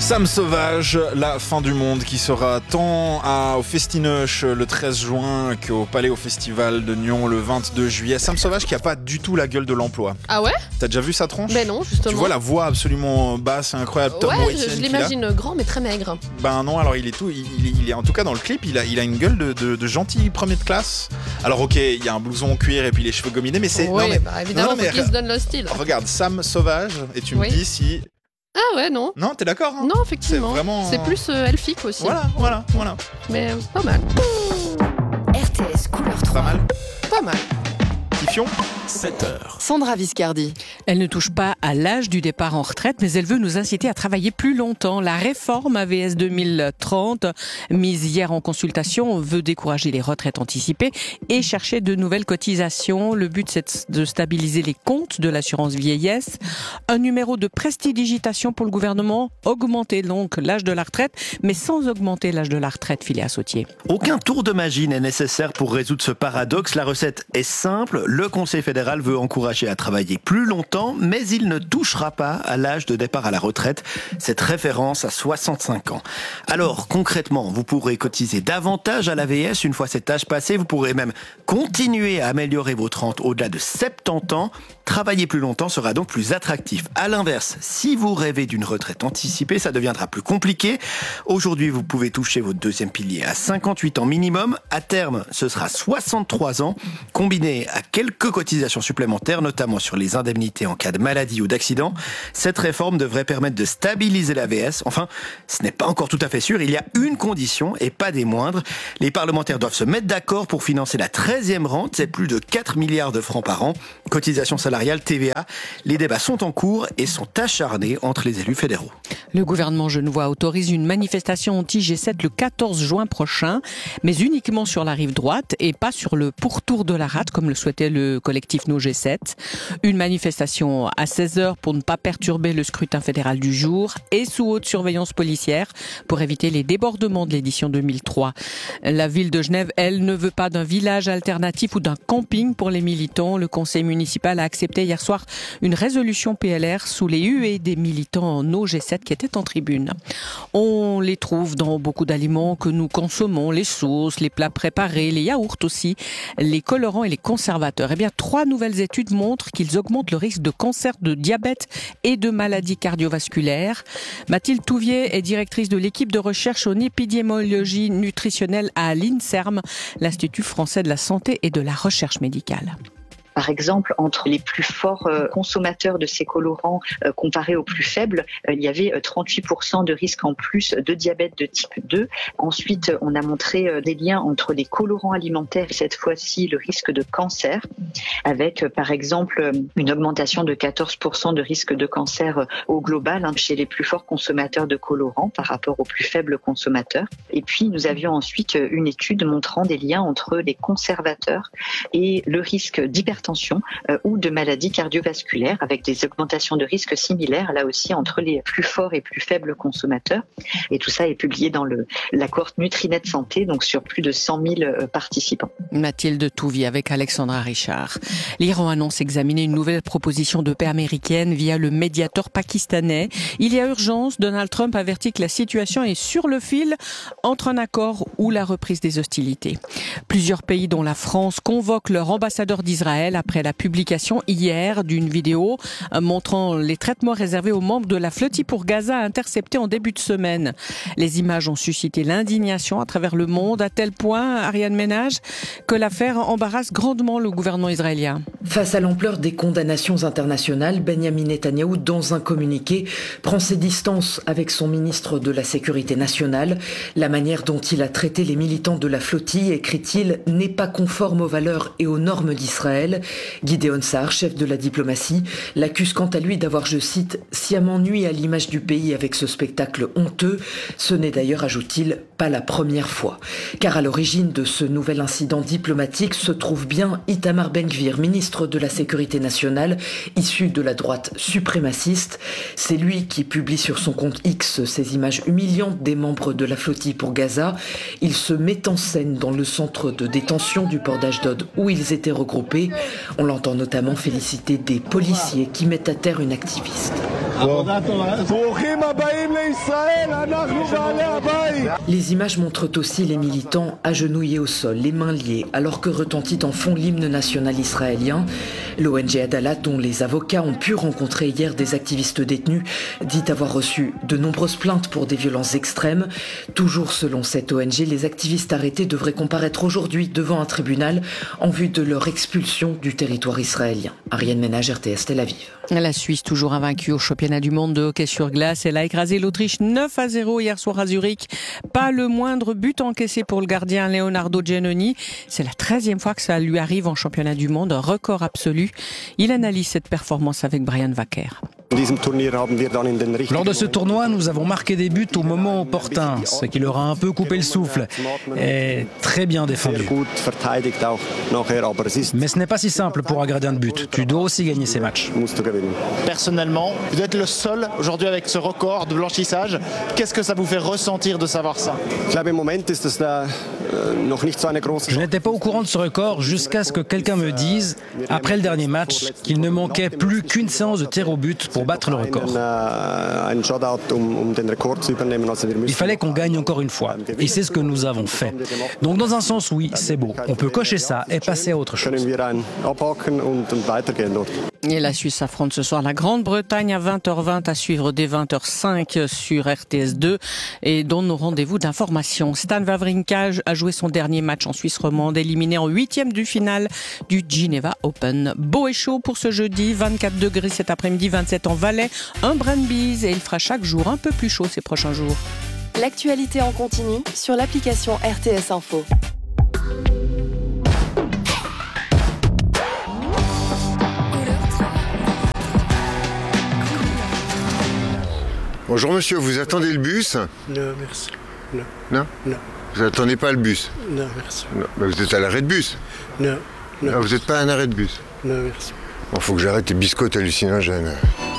Sam Sauvage, la fin du monde qui sera tant au Festinoche le 13 juin qu'au Palais au Festival de Nyon le 22 juillet. Sam Sauvage qui a pas du tout la gueule de l'emploi. Ah ouais ? T'as déjà vu sa tronche ? Ben non, justement. Tu vois la voix absolument basse et incroyable. Tom Ouais, Waits, je l'imagine grand mais très maigre. Ben non, alors il est en tout cas dans le clip, il a une gueule de gentil premier de classe. Alors ok, il y a un blouson en cuir et puis les cheveux gominés, mais c'est... Oui, non, mais, bah évidemment, faut qu'il se donne le style. Regarde, Sam Sauvage, et tu me dis si... Ah ouais, non. Non, t'es d'accord hein ? Non, effectivement. C'est vraiment... C'est plus elfique aussi. Voilà. Mais pas mal. RTS Couleur 3. Pas mal. Pas mal. Kifion ? 7h. Sandra Viscardi. Elle ne touche pas à l'âge du départ en retraite, mais elle veut nous inciter à travailler plus longtemps. La réforme AVS 2030, mise hier en consultation, veut décourager les retraites anticipées et chercher de nouvelles cotisations. Le but, c'est de stabiliser les comptes de l'assurance vieillesse. Un numéro de prestidigitation pour le gouvernement, augmenter donc l'âge de la retraite, mais sans augmenter l'âge de la retraite, Philéa Sautier. Aucun tour de magie n'est nécessaire pour résoudre ce paradoxe. La recette est simple. Le Conseil fédéral veut encourager à travailler plus longtemps, mais il ne touchera pas à l'âge de départ à la retraite. Cette référence à 65 ans. Alors, concrètement, vous pourrez cotiser davantage à l'AVS une fois cet âge passé. Vous pourrez même continuer à améliorer votre rente au-delà de 70 ans. Travailler plus longtemps sera donc plus attractif. À l'inverse, si vous rêvez d'une retraite anticipée, ça deviendra plus compliqué. Aujourd'hui, vous pouvez toucher votre deuxième pilier à 58 ans minimum. À terme, ce sera 63 ans, combiné à quelques cotisations supplémentaires, notamment sur les indemnités en cas de maladie ou d'accident. Cette réforme devrait permettre de stabiliser l'AVS. Enfin, ce n'est pas encore tout à fait sûr. Il y a une condition, et pas des moindres. Les parlementaires doivent se mettre d'accord pour financer la 13e rente. C'est plus de 4 milliards de francs par an. Cotisation salariale, TVA. Les débats sont en cours et sont acharnés entre les élus fédéraux. Le gouvernement genevois autorise une manifestation anti-G7 le 14 juin prochain, mais uniquement sur la rive droite et pas sur le pourtour de la rade, comme le souhaitait le collectif No G7. Une manifestation à 16h pour ne pas perturber le scrutin fédéral du jour et sous haute surveillance policière pour éviter les débordements de l'édition 2003. La ville de Genève, elle, ne veut pas d'un village alternatif ou d'un camping pour les militants. Le conseil municipal a accepté hier soir une résolution PLR sous les huées des militants No G7 qui étaient en tribune. On les trouve dans beaucoup d'aliments que nous consommons, les sauces, les plats préparés, les yaourts aussi, les colorants et les conservateurs. Eh bien, 3 nouvelles études montrent qu'ils augmentent le risque de cancer, de diabète et de maladies cardiovasculaires. Mathilde Touvier est directrice de l'équipe de recherche en épidémiologie nutritionnelle à l'INSERM, l'Institut français de la santé et de la recherche médicale. Par exemple, entre les plus forts consommateurs de ces colorants comparés aux plus faibles, il y avait 38% de risque en plus de diabète de type 2. Ensuite, on a montré des liens entre les colorants alimentaires et cette fois-ci le risque de cancer, avec par exemple une augmentation de 14% de risque de cancer au global chez les plus forts consommateurs de colorants par rapport aux plus faibles consommateurs. Et puis, nous avions ensuite une étude montrant des liens entre les conservateurs et le risque d'hypertension ou de maladies cardiovasculaires avec des augmentations de risques similaires là aussi entre les plus forts et plus faibles consommateurs. Et tout ça est publié dans la cohorte Nutrinet Santé, donc sur plus de 100 000 participants. Mathilde Touvier avec Alexandra Richard. L'Iran annonce examiner une nouvelle proposition de paix américaine via le médiateur pakistanais. Il y a urgence. Donald Trump avertit que la situation est sur le fil entre un accord ou la reprise des hostilités. Plusieurs pays dont la France convoquent leur ambassadeur d'Israël après la publication hier d'une vidéo montrant les traitements réservés aux membres de la flottille pour Gaza interceptés en début de semaine. Les images ont suscité l'indignation à travers le monde, à tel point, Ariane Ménage, que l'affaire embarrasse grandement le gouvernement israélien. Face à l'ampleur des condamnations internationales, Benyamin Netanyahou, dans un communiqué, prend ses distances avec son ministre de la Sécurité nationale. La manière dont il a traité les militants de la flottille, écrit-il, n'est pas conforme aux valeurs et aux normes d'Israël. Gideon Sa'ar, chef de la diplomatie, l'accuse quant à lui d'avoir, je cite, sciemment nui à l'image du pays avec ce spectacle honteux. Ce n'est d'ailleurs, ajoute-t-il, pas la première fois. Car à l'origine de ce nouvel incident diplomatique se trouve bien Itamar Ben-Gvir, ministre de la Sécurité nationale, issu de la droite suprémaciste. C'est lui qui publie sur son compte X ces images humiliantes des membres de la flottille pour Gaza. Il se met en scène dans le centre de détention du port d'Ashdod où ils étaient regroupés. On l'entend notamment féliciter des policiers qui mettent à terre une activiste. Les images montrent aussi les militants agenouillés au sol, les mains liées, alors que retentit en fond l'hymne national israélien. L'ONG Adalat, dont les avocats ont pu rencontrer hier des activistes détenus, dit avoir reçu de nombreuses plaintes pour des violences extrêmes. Toujours selon cette ONG, les activistes arrêtés devraient comparaître aujourd'hui devant un tribunal en vue de leur expulsion du territoire israélien. Ariane Ménage, RTS Tel Aviv. La Suisse, toujours invaincue au championnat du monde de hockey sur glace. Elle a écrasé l'Autriche 9-0 hier soir à Zurich. Pas le moindre but encaissé pour le gardien Leonardo Giannoni. C'est la 13e fois que ça lui arrive en championnat du monde, un record absolu. Il analyse cette performance avec Brian Wacker. Lors de ce tournoi, nous avons marqué des buts au moment opportun, ce qui leur a un peu coupé le souffle. Et très bien défendu. Mais ce n'est pas si simple pour un gardien de but. Tu dois aussi gagner ces matchs. Personnellement, vous êtes le seul aujourd'hui avec ce record de blanchissage. Qu'est-ce que ça vous fait ressentir de savoir ça ? Je n'étais pas au courant de ce record jusqu'à ce que quelqu'un me dise, après le dernier match, qu'il ne manquait plus qu'une séance de tir au but pour battre le record. Il fallait qu'on gagne encore une fois. Et c'est ce que nous avons fait. Donc dans un sens, oui, c'est beau. On peut cocher ça et passer à autre chose. Et la Suisse affronte ce soir la Grande-Bretagne à 20h20 à suivre dès 20h05 sur RTS2 et dont nos rendez-vous d'information. Stan Wawrinka a joué son dernier match en Suisse romande, éliminé en 8e du final du Geneva Open. Beau et chaud pour ce jeudi, 24 degrés cet après-midi, 27 en Valais, un brin de bise et il fera chaque jour un peu plus chaud ces prochains jours. L'actualité en continu sur l'application RTS Info. Bonjour monsieur, vous attendez le bus ? Non, merci. Non. Non ? Non. Vous n'attendez pas le bus ? Non, merci. Non. Bah, vous êtes à l'arrêt de bus ? Non. Non. Ah, vous n'êtes pas à un arrêt de bus ? Non, merci. Bon, faut que j'arrête les biscottes hallucinogènes.